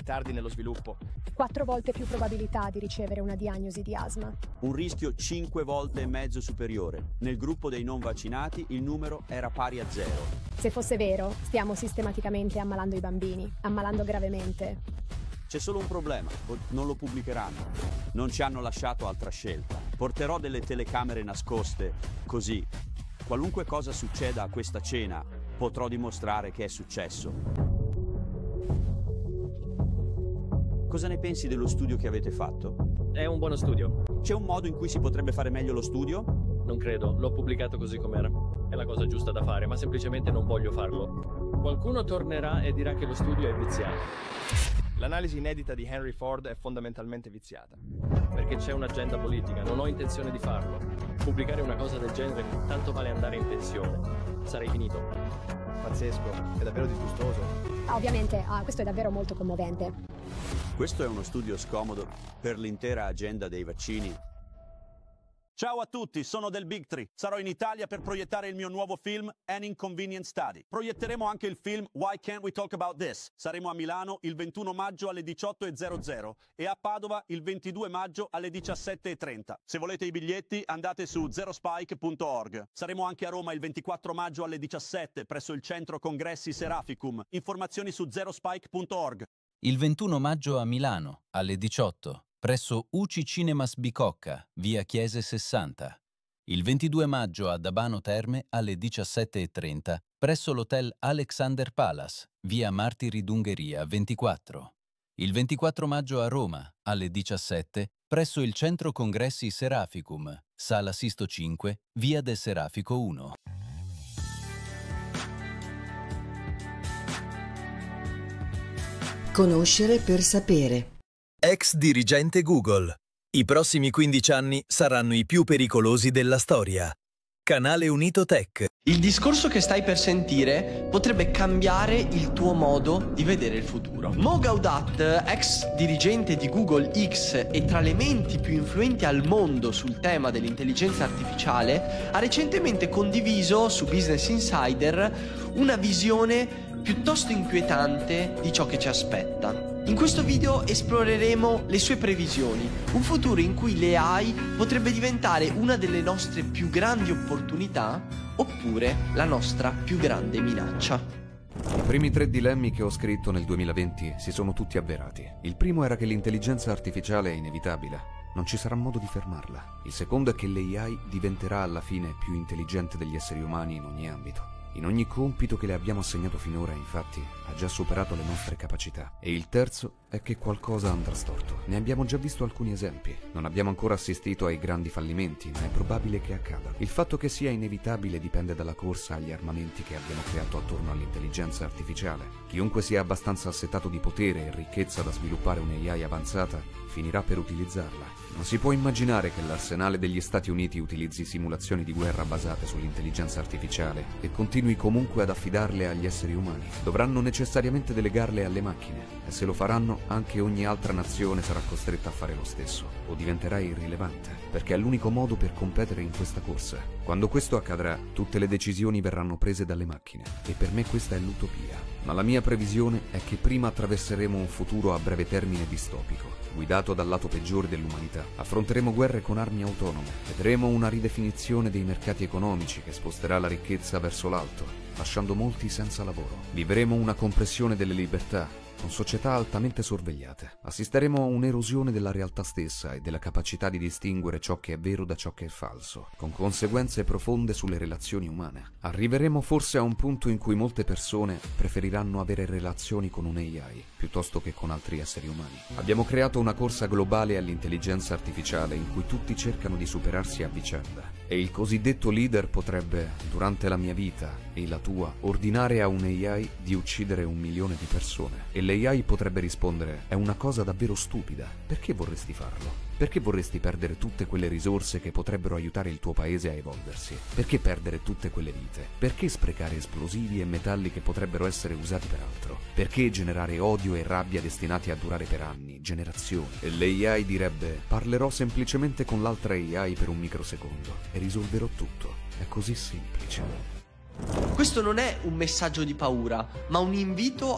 ritardi nello sviluppo. 4 volte più probabilità di ricevere una diagnosi di asma. Un rischio 5 volte e mezzo superiore. Nel gruppo dei non vaccinati il numero era pari a 0. Se fosse vero, stiamo sistematicamente ammalando i bambini, ammalando gravemente. C'è solo un problema, non lo pubblicheranno. Non ci hanno lasciato altra scelta. Porterò delle telecamere nascoste, così, qualunque cosa succeda a questa cena, potrò dimostrare che è successo. Cosa ne pensi dello studio che avete fatto? È un buono studio. C'è un modo in cui si potrebbe fare meglio lo studio? Non credo, l'ho pubblicato così com'era. È la cosa giusta da fare, ma semplicemente non voglio farlo. Qualcuno tornerà e dirà che lo studio è viziato. L'analisi inedita di Henry Ford è fondamentalmente viziata. Perché c'è un'agenda politica, non ho intenzione di farlo. Pubblicare una cosa del genere tanto vale andare in pensione. Sarei finito. Pazzesco, è davvero disgustoso. Ovviamente, questo è davvero molto commovente. Questo è uno studio scomodo per l'intera agenda dei vaccini. Ciao a tutti, sono del Big Tree. Sarò in Italia per proiettare il mio nuovo film An Inconvenient Study. Proietteremo anche il film Why Can't We Talk About This? Saremo a Milano il 21 maggio alle 18:00 e a Padova il 22 maggio alle 17:30. Se volete i biglietti andate su zerospike.org. Saremo anche a Roma il 24 maggio alle 17 presso il centro congressi Seraficum. Informazioni su zerospike.org. Il 21 maggio a Milano, alle 18, presso UCI Cinemas Bicocca, via Chiese 60. Il 22 maggio a Dabano Terme, alle 17:30, presso l'hotel Alexander Palace, via Martiri d'Ungheria 24. Il 24 maggio a Roma, alle 17, presso il centro congressi Seraficum, sala Sisto 5, via del Serafico 1. Conoscere per sapere. Ex dirigente Google. I prossimi 15 anni saranno i più pericolosi della storia. Canale Unito Tech. Il discorso che stai per sentire potrebbe cambiare il tuo modo di vedere il futuro. Mo Gaudat, ex dirigente di Google X e tra le menti più influenti al mondo sul tema dell'intelligenza artificiale, ha recentemente condiviso su Business Insider una visione piuttosto inquietante di ciò che ci aspetta. In questo video esploreremo le sue previsioni, un futuro in cui l'AI potrebbe diventare una delle nostre più grandi opportunità oppure la nostra più grande minaccia. I primi 3 dilemmi che ho scritto nel 2020 si sono tutti avverati. Il primo era che l'intelligenza artificiale è inevitabile, non ci sarà modo di fermarla. Il secondo è che l'AI diventerà alla fine più intelligente degli esseri umani in ogni ambito. In ogni compito che le abbiamo assegnato finora, infatti, ha già superato le nostre capacità. E il terzo è che qualcosa andrà storto. Ne abbiamo già visto alcuni esempi. Non abbiamo ancora assistito ai grandi fallimenti, ma è probabile che accada. Il fatto che sia inevitabile dipende dalla corsa agli armamenti che abbiamo creato attorno all'intelligenza artificiale. Chiunque sia abbastanza assetato di potere e ricchezza da sviluppare un'AI avanzata finirà per utilizzarla. Non si può immaginare che l'arsenale degli Stati Uniti utilizzi simulazioni di guerra basate sull'intelligenza artificiale e continui comunque ad affidarle agli esseri umani. Dovranno necessariamente delegarle alle macchine e se lo faranno anche ogni altra nazione sarà costretta a fare lo stesso o diventerà irrilevante, perché è l'unico modo per competere in questa corsa. Quando questo accadrà, tutte le decisioni verranno prese dalle macchine e per me questa è l'utopia. Ma la mia previsione è che prima attraverseremo un futuro a breve termine distopico, guidato dal lato peggiore dell'umanità. Affronteremo guerre con armi autonome, vedremo una ridefinizione dei mercati economici che sposterà la ricchezza verso l'alto, lasciando molti senza lavoro. Vivremo una compressione delle libertà, con società altamente sorvegliate. Assisteremo a un'erosione della realtà stessa e della capacità di distinguere ciò che è vero da ciò che è falso, con conseguenze profonde sulle relazioni umane. Arriveremo forse a un punto in cui molte persone preferiranno avere relazioni con un AI piuttosto che con altri esseri umani. Abbiamo creato una corsa globale all'intelligenza artificiale in cui tutti cercano di superarsi a vicenda. E il cosiddetto leader potrebbe, durante la mia vita e la tua, ordinare a un AI di uccidere 1 milione di persone. E l'AI potrebbe rispondere: è una cosa davvero stupida, perché vorresti farlo? Perché vorresti perdere tutte quelle risorse che potrebbero aiutare il tuo paese a evolversi? Perché perdere tutte quelle vite? Perché sprecare esplosivi e metalli che potrebbero essere usati per altro? Perché generare odio e rabbia destinati a durare per anni, generazioni? E l'AI direbbe: parlerò semplicemente con l'altra AI per un microsecondo e risolverò tutto. È così semplice. Questo non è un messaggio di paura, ma un invito